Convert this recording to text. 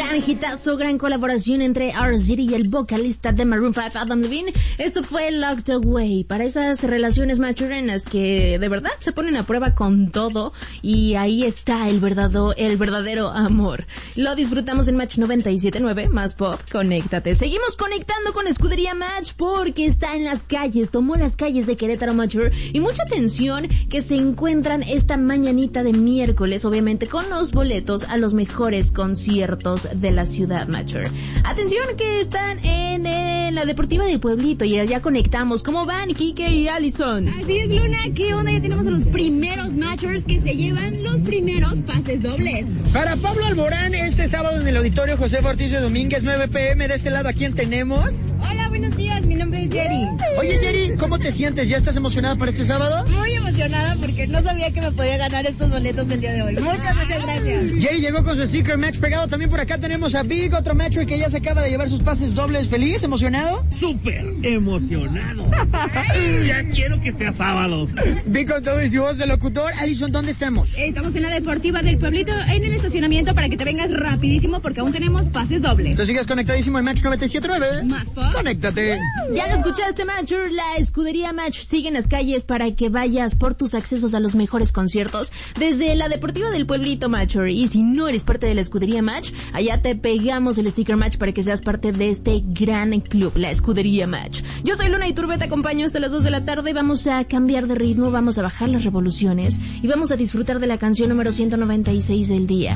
Gran hitazo, gran colaboración entre R-City y el vocalista de Maroon 5, Adam Levine. Esto fue Locked Away, para esas relaciones machurenas que de verdad se ponen a prueba con todo, y ahí está el verdadero amor. Lo disfrutamos en Match 97.9, más pop, conéctate. Seguimos conectando con Escudería Match porque está en las calles, tomó las calles de Querétaro Mature, y mucha atención que se encuentran esta mañanita de miércoles, obviamente con los boletos a los mejores conciertos de la ciudad Mature. Atención que están en la Deportiva del Pueblito y allá conectamos. ¿Cómo van, Kike y Allison? Así es, Luna, ¿qué onda? Ya tenemos a los primeros Matchers que se llevan los primeros pases dobles. Para Pablo Alborán, este sábado en el Auditorio José Ortiz de Domínguez, 9 p.m. De este lado, ¿a quién tenemos? Hola, buenos días, mi nombre es Jerry. Oye, Jerry, ¿cómo te sientes? ¿Ya estás emocionada para este sábado? Muy emocionada porque no sabía que me podía ganar estos boletos del día de hoy. Muchas gracias. Jerry llegó con su sticker match pegado. También por acá tenemos a Big, otro matcher que ya se acaba de llevar sus pases dobles. ¿Feliz? ¿Emocionado? ¡Súper emocionado! Ya quiero que sea sábado. Big con todo y su voz de locutor. Allison, ¿dónde estamos? Estamos en la Deportiva del Pueblito, en el estacionamiento, para que te vengas rapidísimo porque aún tenemos pases dobles. Te sigues conectadísimo en Match 97.9. Más pop. Conéctate. Ya lo escuchaste, Matcher. La Escudería Match sigue en las calles para que vayas por tus accesos a los mejores conciertos desde la Deportiva del Pueblito, Matcher. Y si no eres parte de la Escudería Match, allá te pegamos el sticker match para que seas parte de este gran club, la Escudería Match. Yo soy Luna Iturbe, te acompaño hasta las 2 de la tarde. Vamos a cambiar de ritmo, vamos a bajar las revoluciones y vamos a disfrutar de la canción número 196 del día.